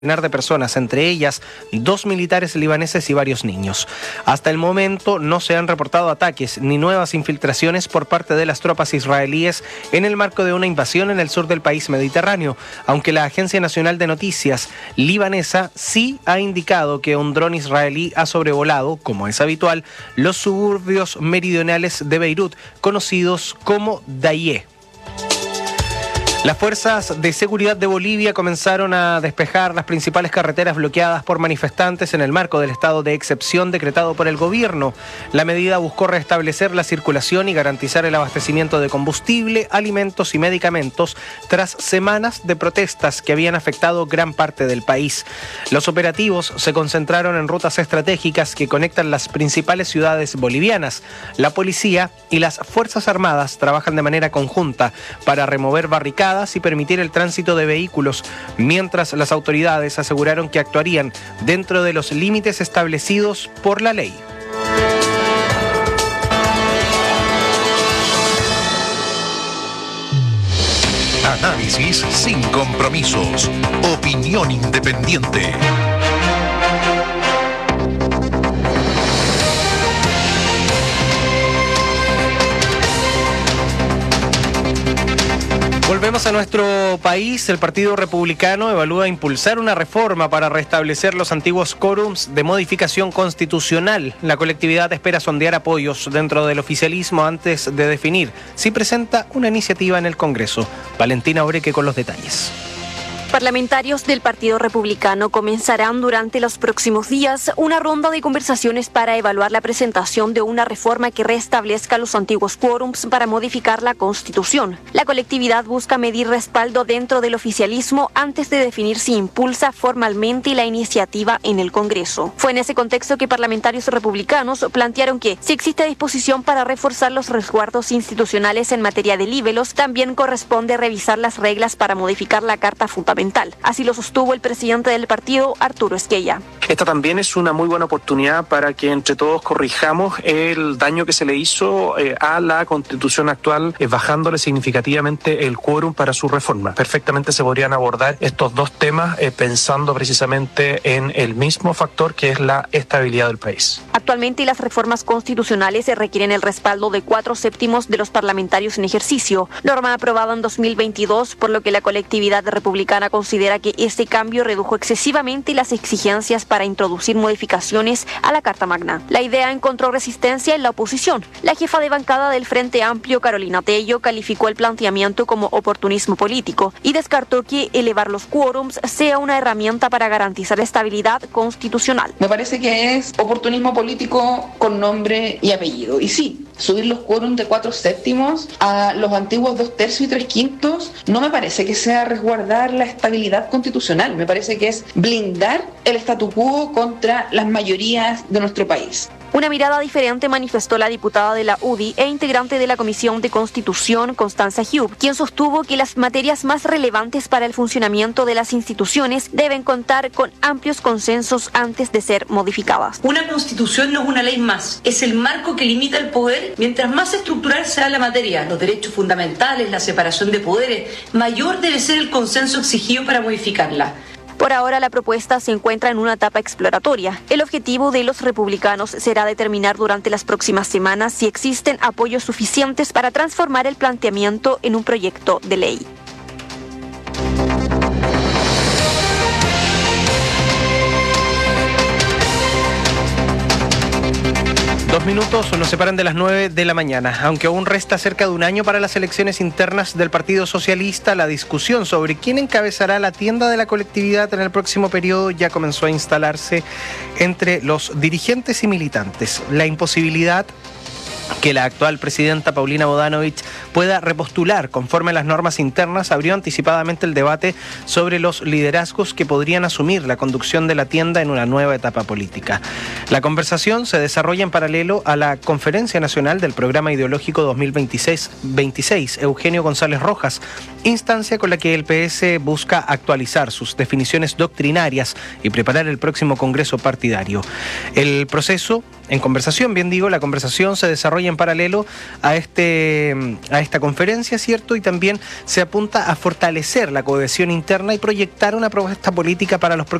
de personas, entre ellas 2 militares libaneses y varios niños. Hasta el momento no se han reportado ataques ni nuevas infiltraciones por parte de las tropas israelíes en el marco de una invasión en el sur del país mediterráneo, aunque la Agencia Nacional de Noticias libanesa sí ha indicado que un dron israelí ha sobrevolado, como es habitual, los suburbios meridionales de Beirut, conocidos como Dayeh. Las fuerzas de seguridad de Bolivia comenzaron a despejar las principales carreteras bloqueadas por manifestantes en el marco del estado de excepción decretado por el gobierno. La medida buscó restablecer la circulación y garantizar el abastecimiento de combustible, alimentos y medicamentos tras semanas de protestas que habían afectado gran parte del país. Los operativos se concentraron en rutas estratégicas que conectan las principales ciudades bolivianas. La policía y las Fuerzas Armadas trabajan de manera conjunta para remover barricadas y permitir el tránsito de vehículos, mientras las autoridades aseguraron que actuarían dentro de los límites establecidos por la ley. Análisis sin compromisos. Opinión independiente. Volvemos a nuestro país. El Partido Republicano evalúa impulsar una reforma para restablecer los antiguos quórums de modificación constitucional. La colectividad espera sondear apoyos dentro del oficialismo antes de definir si presenta una iniciativa en el Congreso. Valentina Oreque con los detalles. Parlamentarios del Partido Republicano comenzarán durante los próximos días una ronda de conversaciones para evaluar la presentación de una reforma que restablezca los antiguos quórums para modificar la Constitución. La colectividad busca medir respaldo dentro del oficialismo antes de definir si impulsa formalmente la iniciativa en el Congreso. Fue en ese contexto que parlamentarios republicanos plantearon que, si existe disposición para reforzar los resguardos institucionales en materia de libelos, también corresponde revisar las reglas para modificar la Carta Fundamental. Así lo sostuvo el presidente del partido, Arturo Esquella. Esta también es una muy buena oportunidad para que entre todos corrijamos el daño que se le hizo a la Constitución actual, bajándole significativamente el quórum para su reforma. Perfectamente se podrían abordar estos dos temas pensando precisamente en el mismo factor que es la estabilidad del país. Actualmente las reformas constitucionales requieren el respaldo de 4/7 de los parlamentarios en ejercicio, norma aprobada en 2022, por lo que la colectividad republicana considera que este cambio redujo excesivamente las exigencias para introducir modificaciones a la Carta Magna. La idea encontró resistencia en la oposición. La jefa de bancada del Frente Amplio, Carolina Tello, calificó el planteamiento como oportunismo político y descartó que elevar los quórums sea una herramienta para garantizar la estabilidad constitucional. Me parece que es oportunismo político con nombre y apellido. Y sí, subir los quórums de 4/7 a los antiguos 2/3 y 3/5 no me parece que sea resguardar la estabilidad constitucional, me parece que es blindar el statu quo contra las mayorías de nuestro país. Una mirada diferente manifestó la diputada de la UDI e integrante de la Comisión de Constitución, Constanza Hugh, quien sostuvo que las materias más relevantes para el funcionamiento de las instituciones deben contar con amplios consensos antes de ser modificadas. Una constitución no es una ley más, es el marco que limita el poder. Mientras más estructural sea la materia, los derechos fundamentales, la separación de poderes, mayor debe ser el consenso exigido para modificarla. Por ahora, la propuesta se encuentra en una etapa exploratoria. El objetivo de los republicanos será determinar durante las próximas semanas si existen apoyos suficientes para transformar el planteamiento en un proyecto de ley. Dos minutos nos separan de las 9 de la mañana. Aunque aún resta cerca de un año para las elecciones internas del Partido Socialista, la discusión sobre quién encabezará la tienda de la colectividad en el próximo periodo ya comenzó a instalarse entre los dirigentes y militantes. La imposibilidad que la actual presidenta Paulina Bodanovich pueda repostular conforme a las normas internas abrió anticipadamente el debate sobre los liderazgos que podrían asumir la conducción de la tienda en una nueva etapa política. La conversación se desarrolla en paralelo a la Conferencia Nacional del Programa Ideológico 2026 Eugenio González Rojas, instancia con la que el PS busca actualizar sus definiciones doctrinarias y preparar el próximo Congreso partidario. El proceso conversación, bien digo, la conversación se desarrolla en paralelo a esta conferencia, ¿cierto? Y también se apunta a fortalecer la cohesión interna y proyectar una propuesta política para los próximos